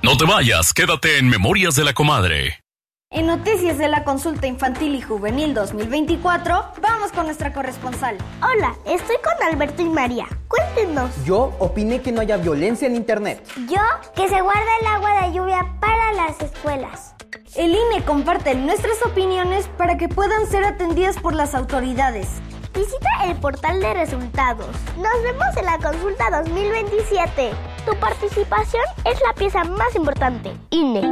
No te vayas, quédate en Memorias de la Comadre. En Noticias de la Consulta Infantil y Juvenil 2024, vamos con nuestra corresponsal. Hola, estoy con Alberto y María. Cuéntenos. Yo opiné que no haya violencia en internet. Yo, que se guarda el agua de lluvia para las escuelas. El INE comparte nuestras opiniones para que puedan ser atendidas por las autoridades. Visita el portal de resultados. Nos vemos en la consulta 2027. Tu participación es la pieza más importante. INE.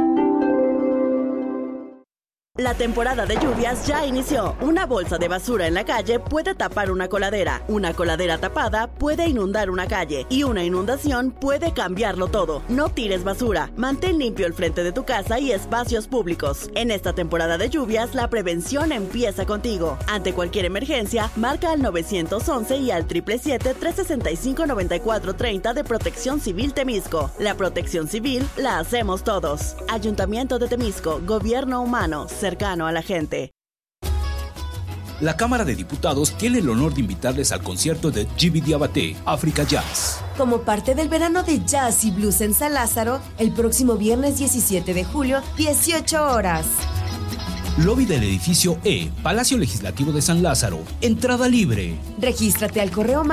La temporada de lluvias ya inició. Una bolsa de basura en la calle puede tapar una coladera. Una coladera tapada puede inundar una calle. Y una inundación puede cambiarlo todo. No tires basura. Mantén limpio el frente de tu casa y espacios públicos. En esta temporada de lluvias, la prevención empieza contigo. Ante cualquier emergencia, marca al 911 y al 777-365-9430 de Protección Civil Temisco. La protección civil la hacemos todos. Ayuntamiento de Temisco, Gobierno Humano, cercano a la gente. La Cámara de Diputados tiene el honor de invitarles al concierto de Gibi Diabaté, África Jazz. Como parte del verano de jazz y blues en San Lázaro, el próximo viernes 17 de julio, 18 horas. Lobby del edificio E, Palacio Legislativo de San Lázaro. Entrada libre. Regístrate al correo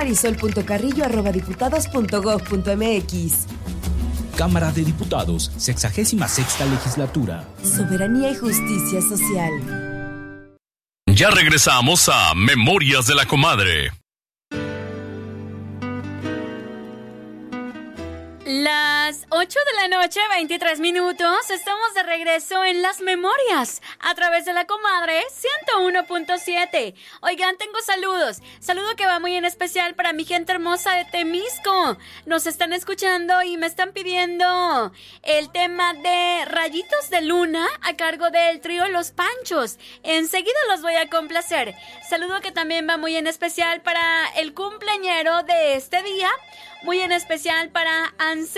marisol.carrillo@diputados.gov.mx. Cámara de Diputados, 66ª Legislatura. Soberanía y justicia social. Ya regresamos a Memorias de la Comadre. Las 8 de la noche, 23 minutos, estamos de regreso en Las Memorias, a través de la Comadre 101.7. Oigan, tengo saludos. Saludo que va muy en especial para mi gente hermosa de Temisco. Nos están escuchando y me están pidiendo el tema de Rayitos de Luna a cargo del trío Los Panchos. Enseguida los voy a complacer. Saludo que también va muy en especial para el cumpleañero de este día. Muy en especial para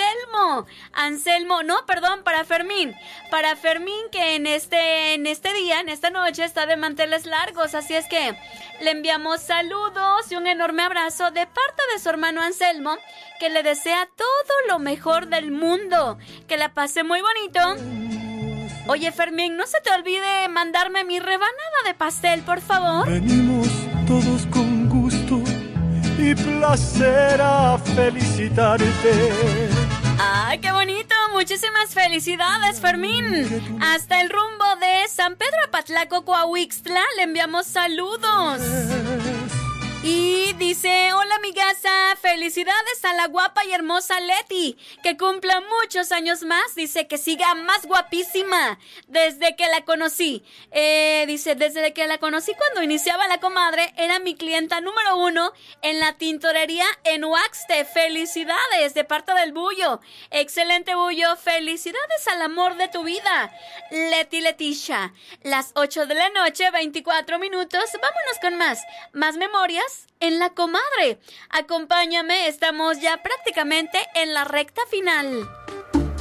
para Fermín. Para Fermín, que en este día, en esta noche, está de manteles largos. Así es que le enviamos saludos y un enorme abrazo de parte de su hermano Anselmo, que le desea todo lo mejor del mundo. Que la pase muy bonito. Oye, Fermín, no se te olvide mandarme mi rebanada de pastel, por favor. Venimos todos con gusto y placer a felicitarte. ¡Ay, qué bonito! Muchísimas felicidades, Fermín. Hasta el rumbo de San Pedro Apatlaco, Coahuixtla, le enviamos saludos. Y dice: hola amigaza, felicidades a la guapa y hermosa Leti, que cumpla muchos años más. Dice que siga más guapísima desde que la conocí. Dice, desde que la conocí cuando iniciaba la Comadre, era mi clienta número 1 en la tintorería en Huaxte. Felicidades de parte del Bullo. Excelente, Bullo. Felicidades al amor de tu vida, Leti Leticia. Las 8 de la noche, 24 minutos. Vámonos con más memorias en la Comadre. Acompáñame, estamos ya prácticamente en la recta final.